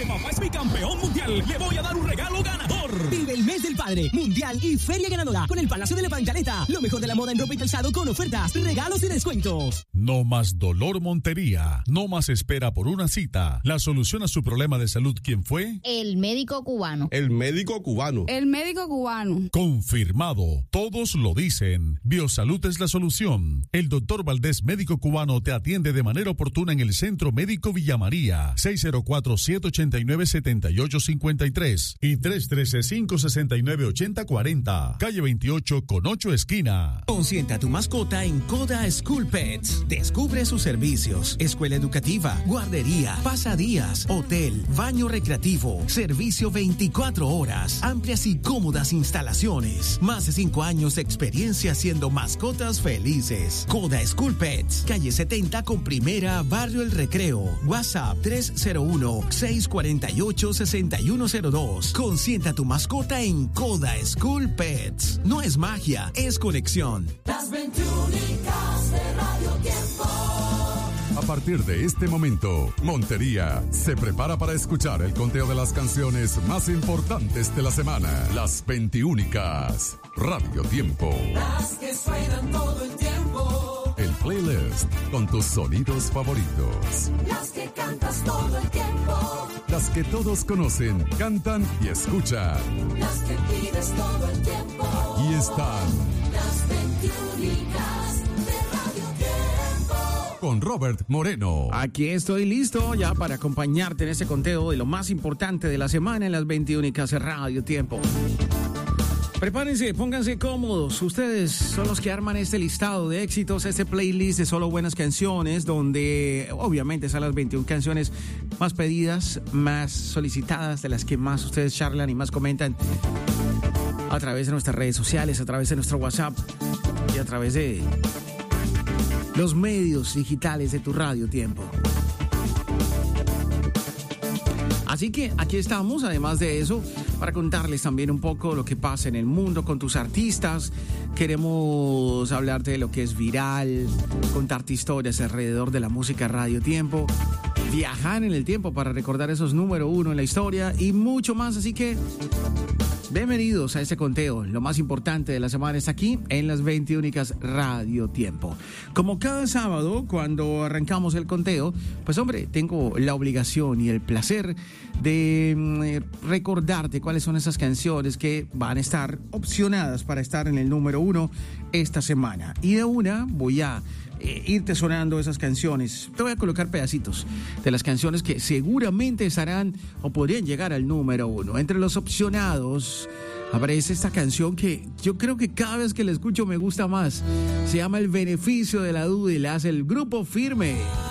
papá es mi campeón mundial, le voy a dar un regalo ganador. Vive el mes del padre, mundial y feria ganadora con el Palacio de la Pancaleta. Lo mejor de la moda en ropa y calzado con ofertas, regalos y descuentos. No más dolor Montería, no más espera por una cita. La solución a su problema de salud, ¿quién fue? El médico cubano. El médico cubano. El médico cubano. Confirmado, todos lo dicen. Biosalud es la solución. El doctor Valdés, médico cubano, te atiende de manera oportuna en el Centro Médico Villa María, 604-789-7853 y 313-569-8040, calle 28 con 8 esquina. Consienta a tu mascota en Coda School Pets. Descubre sus servicios: escuela educativa, guardería, pasadías, hotel, baño recreativo, servicio 24 horas, amplias y cómodas instalaciones. Más de 5 años de experiencia haciendo mascotas felices. Coda School Pets, calle 70 con Primera, Barrio El Recreo. WhatsApp 301-648-6102. Consienta a tu mascota en Coda School Pets. No es magia, es conexión. Las 21 de Radio Tiempo. A partir de este momento, Montería se prepara para escuchar el conteo de las canciones más importantes de la semana. Las 21 Radio Tiempo. Las que suenan todo el tiempo. El playlist con tus sonidos favoritos. Las que cantas todo el tiempo. Las que todos conocen, cantan y escuchan. Las que pides todo el tiempo. Aquí están las 21 de Radio Tiempo. Con Robert Moreno. Aquí estoy listo ya para acompañarte en ese conteo de lo más importante de la semana en las 21 de Radio Tiempo. Prepárense, pónganse cómodos. Ustedes son los que arman este listado de éxitos, este playlist de solo buenas canciones, donde obviamente están las 21 canciones más pedidas, más solicitadas, de las que más ustedes charlan y más comentan a través de nuestras redes sociales, a través de nuestro WhatsApp y a través de los medios digitales de tu Radio Tiempo. Así que aquí estamos, además de eso, para contarles también un poco lo que pasa en el mundo con tus artistas. Queremos hablarte de lo que es viral, contarte historias alrededor de la música Radio Tiempo, viajar en el tiempo para recordar esos número 1 en la historia y mucho más. Así que bienvenidos a este conteo. Lo más importante de la semana está aquí en las 21 Radio Tiempo. Como cada sábado, cuando arrancamos el conteo, pues hombre, tengo la obligación y el placer de recordarte cuáles son esas canciones que van a estar opcionadas para estar en el número 1 esta semana. Y de una voy a irte sonando esas canciones. Te voy a colocar pedacitos de las canciones que seguramente estarán o podrían llegar al número 1. Entre los opcionados aparece esta canción que yo creo que cada vez que la escucho me gusta más. Se llama El Beneficio de la Duda y la hace el Grupo Firme.